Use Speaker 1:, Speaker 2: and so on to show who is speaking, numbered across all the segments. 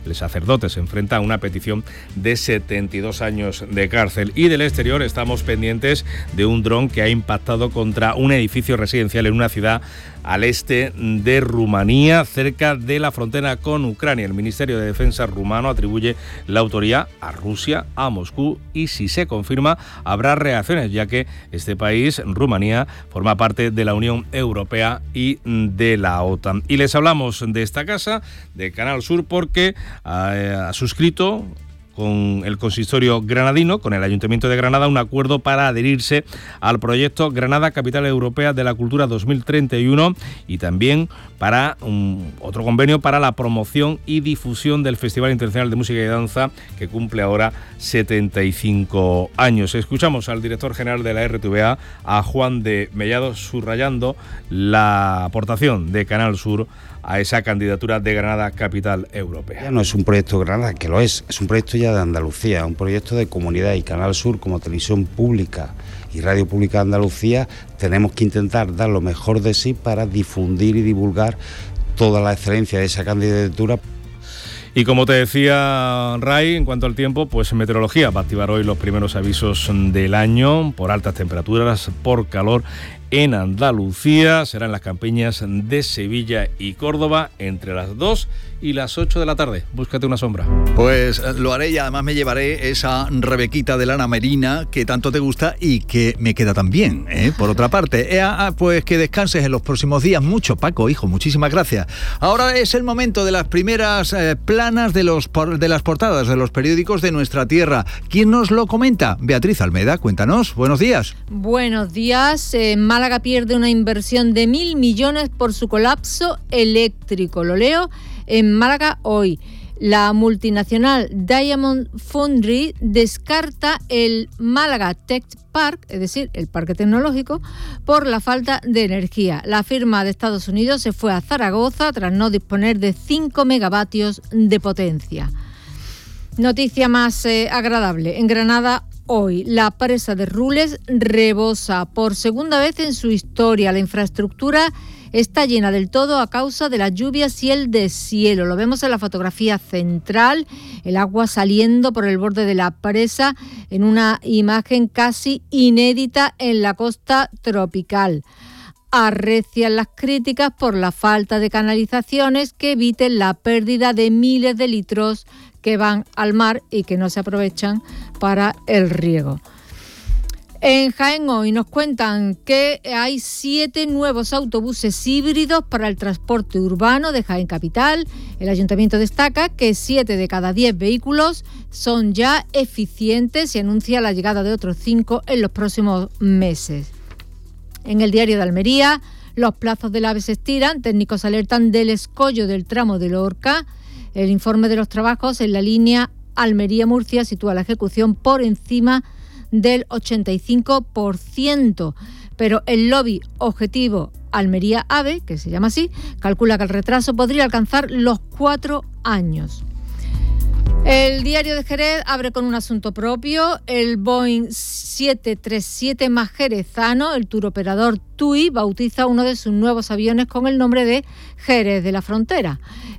Speaker 1: el sacerdote se enfrenta a una petición de 72 años de cárcel. Y del exterior estamos pendientes de un dron que ha impactado contra un edificio residencial en una ciudad al este de Rumanía, cerca de la frontera con Ucrania. El Ministerio de Defensa rumano atribuye la autoría a Rusia, a Moscú, y si se confirma habrá reacciones, ya que este país, Rumanía, forma parte de la Unión Europea y de la OTAN. Y les hablamos de esta casa, de Canal Sur, porque ha suscrito con el consistorio granadino, con el Ayuntamiento de Granada, un acuerdo para adherirse al proyecto Granada Capital Europea de la Cultura 2031 y también para otro convenio para la promoción y difusión del Festival Internacional de Música y Danza, que cumple ahora 75 años. Escuchamos al director general de la RTVA, a Juan de Mellado, subrayando la aportación de Canal Sur a esa candidatura de Granada Capital Europea.
Speaker 2: Ya no es un proyecto de Granada, que lo es un proyecto ya de Andalucía, un proyecto de comunidad, y Canal Sur, como televisión pública y radio pública de Andalucía, tenemos que intentar dar lo mejor de sí para difundir y divulgar toda la excelencia de esa candidatura.
Speaker 1: Y como te decía Ray, en cuanto al tiempo, pues meteorología va a activar hoy los primeros avisos del año por altas temperaturas, por calor en Andalucía. Serán las campiñas de Sevilla y Córdoba entre las 2 y las 8 de la tarde. Búscate una sombra.
Speaker 3: Pues lo haré, y además me llevaré esa rebequita de lana merina que tanto te gusta y que me queda tan bien, por otra parte. Pues que descanses en los próximos días mucho, Paco, hijo, muchísimas gracias. Ahora es el momento de las primeras planas de las portadas de los periódicos de nuestra tierra. ¿Quién nos lo comenta? Beatriz Almeda, cuéntanos. Buenos días.
Speaker 4: Buenos días. Málaga pierde una inversión de 1.000 millones por su colapso eléctrico. Lo leo en Málaga hoy. La multinacional Diamond Foundry descarta el Málaga Tech Park, es decir, el parque tecnológico, por la falta de energía. La firma de Estados Unidos se fue a Zaragoza tras no disponer de 5 megavatios de potencia. Noticia más agradable. En Granada hoy, la presa de Rules rebosa por segunda vez en su historia. La infraestructura está llena del todo a causa de las lluvias y el deshielo. Lo vemos en la fotografía central, el agua saliendo por el borde de la presa en una imagen casi inédita en la costa tropical. Arrecian las críticas por la falta de canalizaciones que eviten la pérdida de miles de litros que van al mar y que no se aprovechan para el riego. En Jaén hoy nos cuentan que hay 7 nuevos autobuses híbridos para el transporte urbano de Jaén Capital. El Ayuntamiento destaca que 7 de cada 10 vehículos son ya eficientes y anuncia la llegada de otros 5 en los próximos meses. En el Diario de Almería, los plazos del AVE se estiran, técnicos alertan del escollo del tramo de Lorca. El informe de los trabajos en la línea Almería-Murcia sitúa la ejecución por encima del 85%, pero el lobby Objetivo Almería AVE, que se llama así, calcula que el retraso podría alcanzar los 4 años. El Diario de Jerez abre con un asunto propio. El Boeing 737 más jerezano, el turoperador TUI, bautiza uno de sus nuevos aviones con el nombre de Jerez de la Frontera.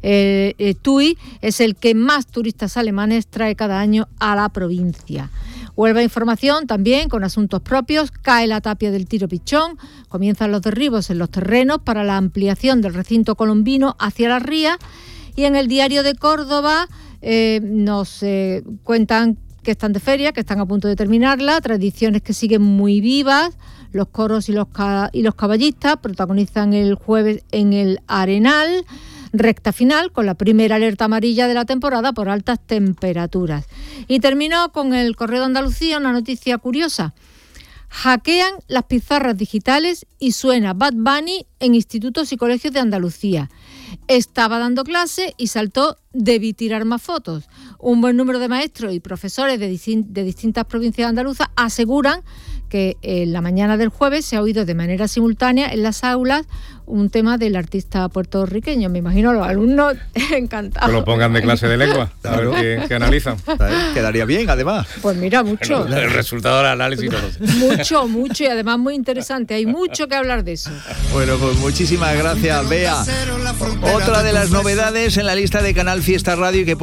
Speaker 4: TUI es el que más turistas alemanes trae cada año a la provincia. Huelva Información también con asuntos propios. Cae la tapia del Tiro Pichón, comienzan los derribos en los terrenos para la ampliación del recinto colombino hacia la ría. Y en el Diario de Córdoba nos cuentan que están de feria, que están a punto de terminarla, tradiciones que siguen muy vivas. Los coros y los caballistas protagonizan el jueves en el Arenal. Recta final con la primera alerta amarilla de la temporada por altas temperaturas. Y terminó con el Correo de Andalucía una noticia curiosa. Hackean las pizarras digitales y suena Bad Bunny en institutos y colegios de Andalucía. Estaba dando clase y saltó debí tirar más fotos. Un buen número de maestros y profesores de distintas provincias andaluzas aseguran que en la mañana del jueves se ha oído de manera simultánea en las aulas un tema del artista puertorriqueño. Me imagino a los alumnos encantados.
Speaker 1: Que lo pongan de clase de lengua, a ver qué analizan.
Speaker 3: Quedaría bien, además.
Speaker 4: Pues mira, mucho.
Speaker 1: Bueno, el resultado del análisis no lo sé.
Speaker 4: Mucho, y además muy interesante. Hay mucho que hablar de eso.
Speaker 3: Bueno, pues muchísimas gracias, Bea. Otra de las novedades en la lista de Canal Fiesta Radio que